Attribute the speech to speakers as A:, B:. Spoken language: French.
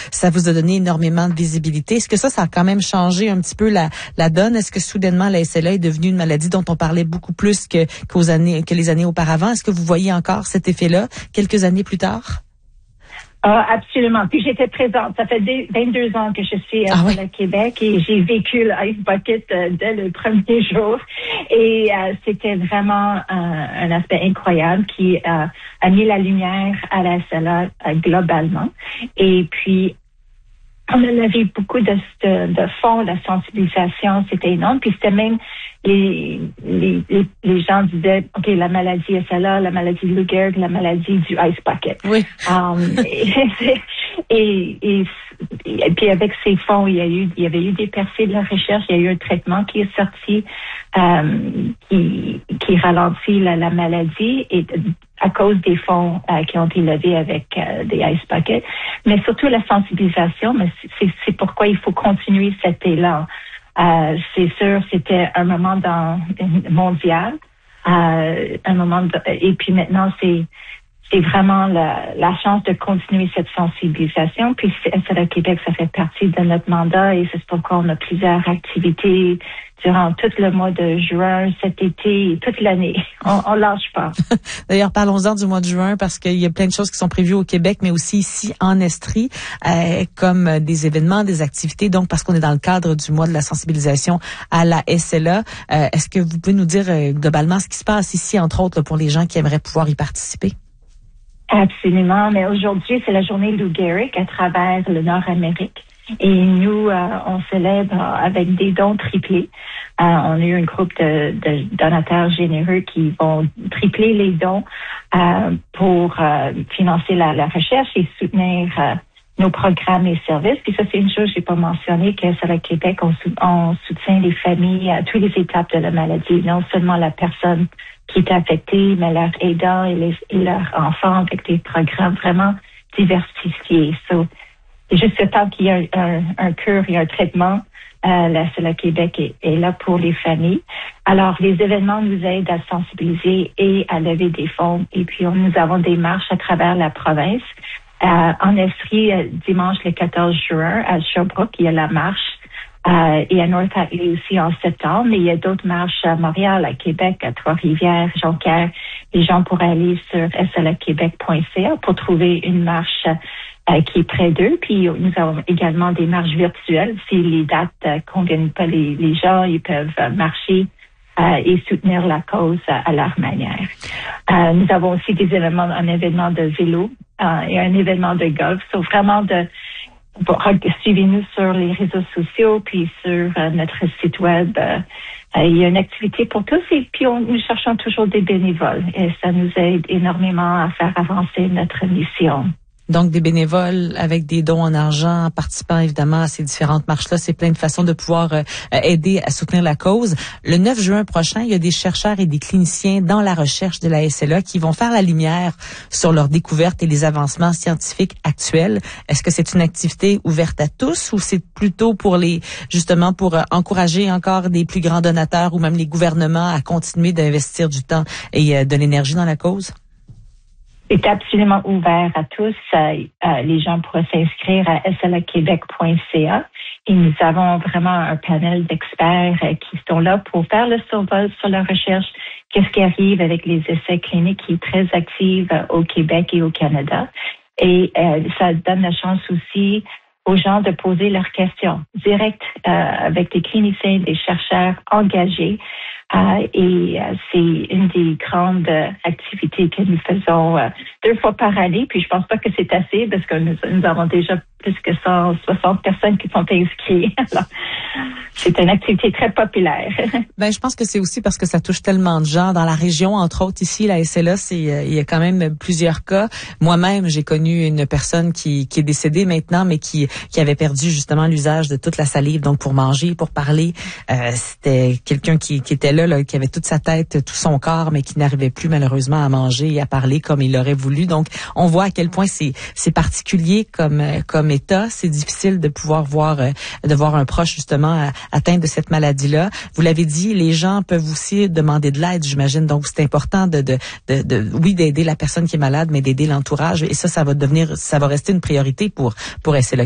A: ça vous a donné énormément de visibilité. Est-ce que ça a quand même changé un petit peu la donne? Est-ce que soudainement la SLA est devenue une maladie dont on parlait beaucoup plus que les années auparavant? Est-ce que vous voyez encore cet effet-là quelques années plus tard?
B: Ah, absolument. Puis j'étais présente. Ça fait 22 ans que je suis à Québec et j'ai vécu le Ice Bucket dès le premier jour. Et c'était vraiment un aspect incroyable qui a mis la lumière à la SLA globalement. Et puis, on en avait beaucoup de fonds, la sensibilisation, c'était énorme. Puis c'était même les gens disaient, OK, la maladie SLA, la maladie Lou Gehrig, la maladie du Ice Bucket.
A: Oui.
B: Et puis avec ces fonds, il y avait eu des percées de la recherche, il y a eu un traitement qui est sorti qui ralentit la maladie et à cause des fonds qui ont été levés avec des Ice Buckets, mais surtout la sensibilisation. Mais c'est pourquoi il faut continuer cet élan. C'est sûr, c'était un moment mondial, un moment et puis maintenant c'est vraiment la chance de continuer cette sensibilisation. Puis SLA Québec, ça fait partie de notre mandat et c'est pourquoi on a plusieurs activités durant tout le mois de juin, cet été, toute l'année. On lâche pas.
A: D'ailleurs, parlons-en du mois de juin parce qu'il y a plein de choses qui sont prévues au Québec, mais aussi ici en Estrie, comme des événements, des activités. Donc, parce qu'on est dans le cadre du mois de la sensibilisation à la SLA, est-ce que vous pouvez nous dire globalement ce qui se passe ici, entre autres, là, pour les gens qui aimeraient pouvoir y participer?
B: Absolument. Mais aujourd'hui, c'est la journée Lou Gehrig à travers le Nord-Amérique. Et nous, on célèbre avec des dons triplés. On a eu un groupe de donateurs généreux qui vont tripler les dons pour financer la recherche et soutenir nos programmes et services. Puis ça, c'est une chose que j'ai pas mentionné, que SLA Québec, on soutient les familles à toutes les étapes de la maladie, non seulement la personne qui est affectée, mais leurs aidants et leurs enfants avec des programmes vraiment diversifiés. Jusqu'à temps qu'il y ait un cure et un traitement, la SLA Québec est là pour les familles. Alors, les événements nous aident à sensibiliser et à lever des fonds. Et puis, nous avons des marches à travers la province. En Estrie, dimanche le 14 juin, à Sherbrooke, il y a la marche. Et à North Hatley aussi en septembre. Mais il y a d'autres marches à Montréal, à Québec, à Trois-Rivières, Jonquière. Les gens pourraient aller sur slaquebec.ca pour trouver une marche qui est près d'eux. Puis nous avons également des marches virtuelles. Si les dates conviennent pas les gens, ils peuvent marcher et soutenir la cause à leur manière. Nous avons aussi un événement de vélo et un événement de golf. Vraiment suivez-nous sur les réseaux sociaux puis sur notre site web. Il y a une activité pour tous et puis nous cherchons toujours des bénévoles et ça nous aide énormément à faire avancer notre mission.
A: Donc, des bénévoles avec des dons en argent, en participant évidemment à ces différentes marches-là. C'est plein de façons de pouvoir aider à soutenir la cause. Le 9 juin prochain, il y a des chercheurs et des cliniciens dans la recherche de la SLA qui vont faire la lumière sur leurs découvertes et les avancements scientifiques actuels. Est-ce que c'est une activité ouverte à tous ou c'est plutôt pour pour encourager encore des plus grands donateurs ou même les gouvernements à continuer d'investir du temps et de l'énergie dans la cause?
B: C'est absolument ouvert à tous. Les gens pourraient s'inscrire à slaquebec.ca et nous avons vraiment un panel d'experts qui sont là pour faire le survol sur la recherche. Qu'est-ce qui arrive avec les essais cliniques qui est très active au Québec et au Canada. Et ça donne la chance aussi aux gens de poser leurs questions directes avec des cliniciens, des chercheurs engagés. C'est une des grandes activités que nous faisons 2 fois par année. Puis je pense pas que c'est assez parce que nous avons déjà plus que 160 personnes qui sont inscrites. Alors, c'est une activité très populaire.
A: Je pense que c'est aussi parce que ça touche tellement de gens dans la région, entre autres ici, la SLA, il y a quand même plusieurs cas. Moi-même, j'ai connu une personne qui est décédée maintenant, mais qui avait perdu justement l'usage de toute la salive, donc pour manger, pour parler. C'était quelqu'un qui était là, qui avait toute sa tête, tout son corps, mais qui n'arrivait plus malheureusement à manger et à parler comme il l'aurait voulu. Donc, on voit à quel point c'est particulier comme état. C'est difficile de pouvoir voir un proche justement atteint de cette maladie-là. Vous l'avez dit, les gens peuvent aussi demander de l'aide, j'imagine. Donc, c'est important d'aider la personne qui est malade, mais d'aider l'entourage. Et ça va rester une priorité pour SLA.